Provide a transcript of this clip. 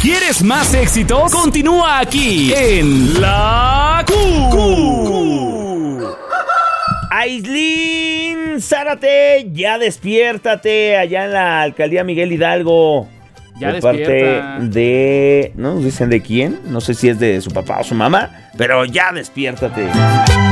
¿Quieres más éxitos? Continúa aquí en La Q. Aislinn Zárate, ya despiértate allá en la alcaldía Miguel Hidalgo. Ya de parte despierta. de... No nos dicen de quién, no sé si es de su papá o su mamá, pero ya despiértate.